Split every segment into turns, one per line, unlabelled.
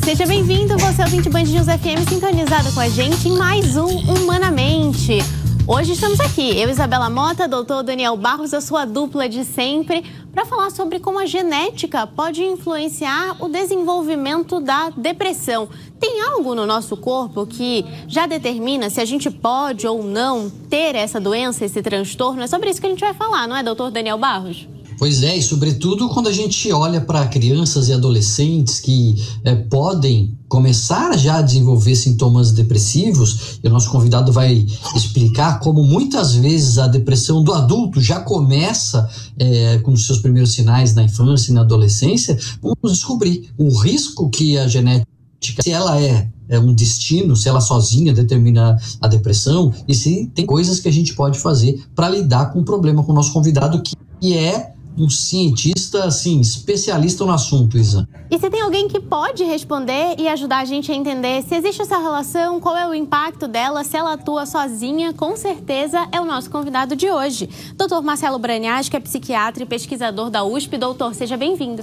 Seja bem-vindo, você é o 20 Band News FM, sintonizado com a gente em mais um Humanamente. Hoje estamos aqui, eu, Isabela Mota, doutor Daniel Barros, a sua dupla de sempre, para falar sobre como a genética pode influenciar o desenvolvimento da depressão. Tem algo no nosso corpo que já determina se a gente pode ou não ter essa doença, esse transtorno? É sobre isso que a gente vai falar, não é, doutor Daniel Barros?
Pois é, e sobretudo quando a gente olha para crianças e adolescentes que podem começar já a desenvolver sintomas depressivos, e o nosso convidado vai explicar como muitas vezes a depressão do adulto já começa com os seus primeiros sinais na infância e na adolescência. Vamos descobrir o risco que a genética, se ela é um destino, se ela sozinha determina a depressão, e se tem coisas que a gente pode fazer para lidar com o problema. Com o nosso convidado, que é um cientista, assim, especialista no assunto, Isa.
E se tem alguém que pode responder e ajudar a gente a entender se existe essa relação, qual é o impacto dela, se ela atua sozinha, com certeza é o nosso convidado de hoje. Doutor Marcelo Braniac, que é psiquiatra e pesquisador da USP. Doutor, seja bem-vindo.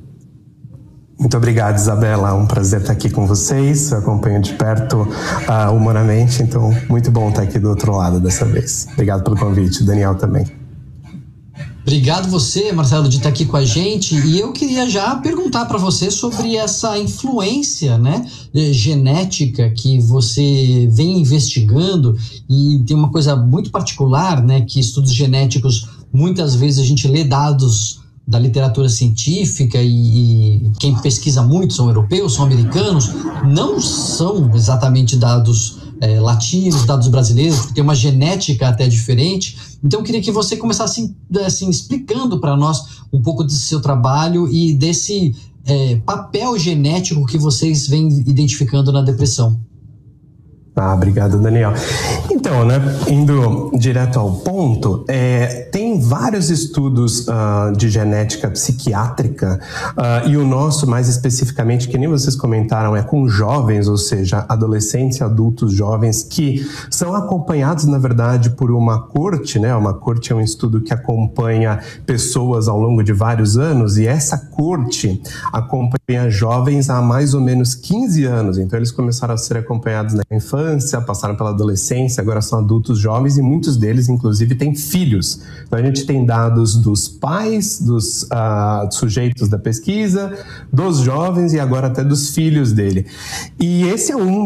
Muito obrigado, Isabela. É um prazer estar aqui com vocês. Eu acompanho de perto humanamente, então muito bom estar aqui do outro lado dessa vez. Obrigado pelo convite, Daniel também.
Obrigado você, Marcelo, de estar aqui com a gente. E eu queria já perguntar para você sobre essa influência, né, genética que você vem investigando. E tem uma coisa muito particular, né, que estudos genéticos, muitas vezes a gente lê dados da literatura científica e quem pesquisa muito são europeus, são americanos, não são exatamente dados latinos, dados brasileiros, porque tem uma genética até diferente. Então eu queria que você começasse assim, explicando para nós um pouco desse seu trabalho e desse papel genético que vocês vêm identificando na depressão.
Obrigado, Daniel. Então, né, indo direto ao ponto, tem vários estudos de genética psiquiátrica e o nosso, mais especificamente, que nem vocês comentaram, é com jovens, ou seja, adolescentes e adultos jovens que são acompanhados, na verdade, por uma corte, né? Uma corte é um estudo que acompanha pessoas ao longo de vários anos, e essa corte acompanha jovens há mais ou menos 15 anos. Então, eles começaram a ser acompanhados na infância, passaram pela adolescência, agora são adultos jovens e muitos deles, inclusive, têm filhos. Então a gente tem dados dos pais, dos sujeitos da pesquisa, dos jovens e agora até dos filhos dele. E esse é um